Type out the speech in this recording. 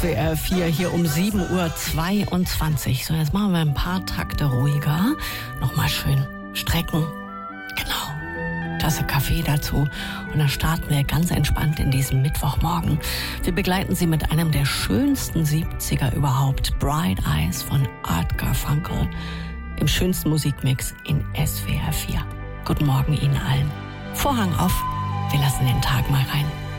WR 4 hier um 7:22 Uhr. So, jetzt machen wir ein paar Takte ruhiger. Nochmal schön strecken. Genau. Tasse Kaffee dazu. Und dann starten wir ganz entspannt in diesem Mittwochmorgen. Wir begleiten Sie mit einem der schönsten 70er überhaupt. Bright Eyes von Art Garfunkel. Im schönsten Musikmix in SWR 4. Guten Morgen Ihnen allen. Vorhang auf. Wir lassen den Tag mal rein.